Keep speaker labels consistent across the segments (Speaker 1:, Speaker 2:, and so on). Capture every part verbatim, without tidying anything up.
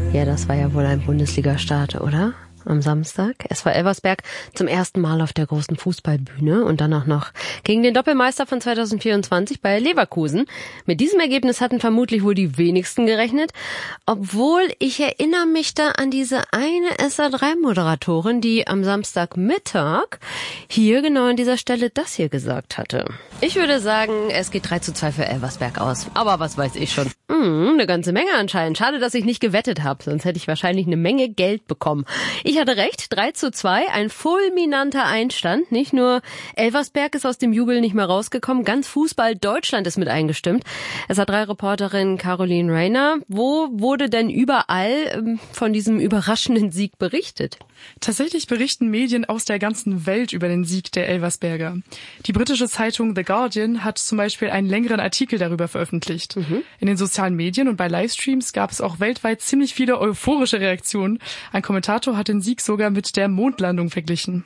Speaker 1: Ja, das war ja wohl ein Bundesliga-Start, oder? Am Samstag. Es war Elversberg zum ersten Mal auf der großen Fußballbühne und dann auch noch gegen den Doppelmeister von zwanzig vierundzwanzig bei Leverkusen. Mit diesem Ergebnis hatten vermutlich wohl die wenigsten gerechnet, obwohl ich erinnere mich da an diese eine S A drei Moderatorin, die am Samstagmittag hier genau an dieser Stelle das hier gesagt hatte. Ich würde sagen, es geht drei zu zwei für Elversberg aus. Aber was weiß ich schon. Hm, eine ganze Menge anscheinend. Schade, dass ich nicht gewettet habe, sonst hätte ich wahrscheinlich eine Menge Geld bekommen. Ich hatte recht, drei zu zwei, ein fulminanter Einstand. Nicht nur Elversberg ist aus dem Jubel nicht mehr rausgekommen, ganz Fußball Deutschland ist mit eingestimmt. Es hat drei Reporterin Caroline Rayner. Wo wurde denn überall ähm, von diesem überraschenden Sieg berichtet?
Speaker 2: Tatsächlich berichten Medien aus der ganzen Welt über den Sieg der Elversberger. Die britische Zeitung The Guardian hat zum Beispiel einen längeren Artikel darüber veröffentlicht. Mhm. In den sozialen Medien und bei Livestreams gab es auch weltweit ziemlich viele euphorische Reaktionen. Ein Kommentator hat den Sieg sogar mit der Mondlandung verglichen.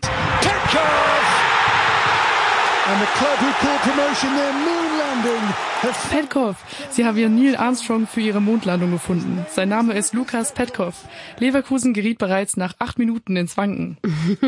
Speaker 3: And the club who called promotion their moon landing.
Speaker 2: Petkov. Sie haben ihren Neil Armstrong für ihre Mondlandung gefunden. Sein Name ist Lukas Petkov. Leverkusen geriet bereits nach acht Minuten ins Wanken.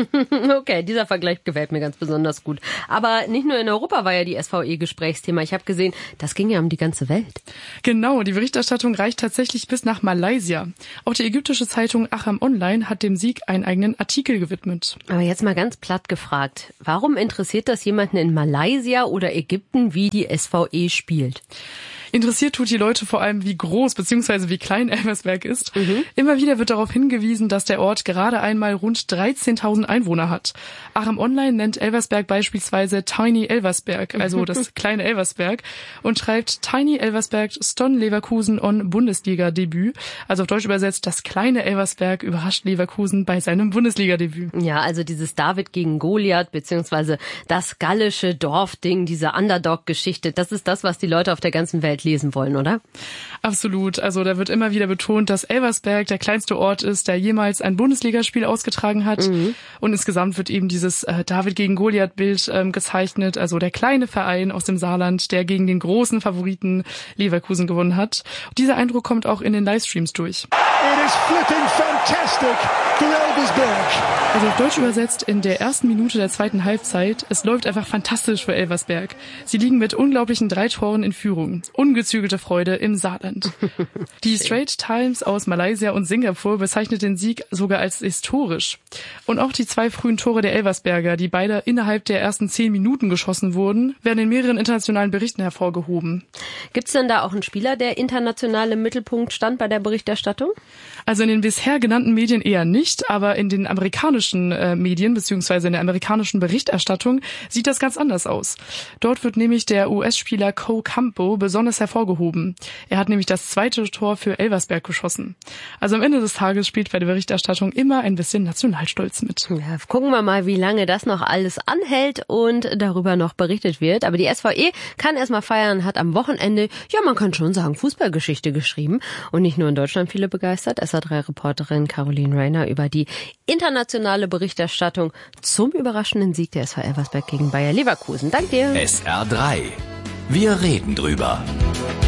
Speaker 1: Okay, dieser Vergleich gefällt mir ganz besonders gut. Aber nicht nur in Europa war ja die S V E Gesprächsthema. Ich habe gesehen, das ging ja um die ganze Welt.
Speaker 2: Genau, die Berichterstattung reicht tatsächlich bis nach Malaysia. Auch die ägyptische Zeitung Acham Online hat dem Sieg einen eigenen Artikel gewidmet.
Speaker 1: Aber jetzt mal ganz platt gefragt. Warum interessiert das jemanden in Malaysia oder Ägypten, wie die S V E spielt?
Speaker 2: Interessiert tut die Leute vor allem, wie groß bzw. wie klein Elversberg ist. Mhm. Immer wieder wird darauf hingewiesen, dass der Ort gerade einmal rund dreizehntausend Einwohner hat. Acham Online nennt Elversberg beispielsweise Tiny Elversberg, also das kleine Elversberg, und schreibt Tiny Elversberg Ston Leverkusen on Bundesliga-Debüt. Also auf Deutsch übersetzt, das kleine Elversberg überrascht Leverkusen bei seinem Bundesliga-Debüt.
Speaker 1: Ja, also dieses David gegen Goliath beziehungsweise das gallische Dorfding, diese Underdog-Geschichte, das ist das, was die Leute auf der ganzen Welt lesen wollen, oder?
Speaker 2: Absolut. Also da wird immer wieder betont, dass Elversberg der kleinste Ort ist, der jemals ein Bundesligaspiel ausgetragen hat. Mhm. Und insgesamt wird eben dieses äh, David gegen Goliath-Bild ähm, gezeichnet. Also der kleine Verein aus dem Saarland, der gegen den großen Favoriten Leverkusen gewonnen hat. Und dieser Eindruck kommt auch in den Livestreams durch.
Speaker 3: It is flipping fantastic for Elversberg.
Speaker 2: Also auf Deutsch übersetzt, in der ersten Minute der zweiten Halbzeit, es läuft einfach fantastisch für Elversberg. Sie liegen mit unglaublichen drei Toren in Führung. Ungezügelte Freude im Saarland. Die Straits Times aus Malaysia und Singapur bezeichnet den Sieg sogar als historisch. Und auch die zwei frühen Tore der Elversberger, die beide innerhalb der ersten zehn Minuten geschossen wurden, werden in mehreren internationalen Berichten hervorgehoben.
Speaker 1: Gibt's denn da auch einen Spieler, der international im Mittelpunkt stand bei der Berichterstattung?
Speaker 2: Also in den bisher genannten Medien eher nicht, aber in den amerikanischen äh, Medien bzw. in der amerikanischen Berichterstattung sieht das ganz anders aus. Dort wird nämlich der U S-Spieler Cole Campo besonders hervorgehoben. Er hat nämlich das zweite Tor für Elversberg geschossen. Also am Ende des Tages spielt bei der Berichterstattung immer ein bisschen Nationalstolz mit.
Speaker 1: Ja, gucken wir mal, wie lange das noch alles anhält und darüber noch berichtet wird. Aber die S V E kann erstmal feiern, hat am Wochenende, ja man kann schon sagen, Fußballgeschichte geschrieben. Und nicht nur in Deutschland viele begeistert. S A drei Reporterin Caroline Rayner über die internationale Berichterstattung zum überraschenden Sieg der S V Elversberg gegen Bayer Leverkusen. Danke dir.
Speaker 4: S R drei. Wir reden drüber.